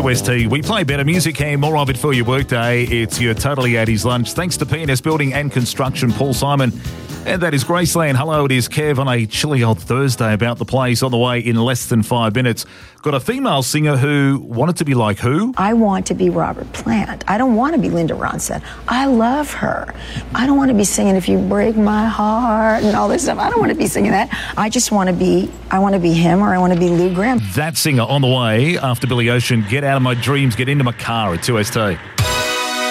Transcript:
2ST. We play better music and more of it for your workday. It's your Totally 80s lunch. Thanks to P&S Building and Construction, Paul Simon. And that is Graceland. Hello, it is Kev on a chilly old Thursday. About the place on the way in less than 5 minutes. Got a female singer who wanted to be like who? I want to be Robert Plant. I don't want to be Linda Ronstadt. I love her. I don't want to be singing If You Break My Heart and all this stuff. I don't want to be singing that. I just want to be, I want to be him, or I want to be Lou Gramm. That singer on the way after Billy Ocean. Get out of my dreams, get into my car at 2ST.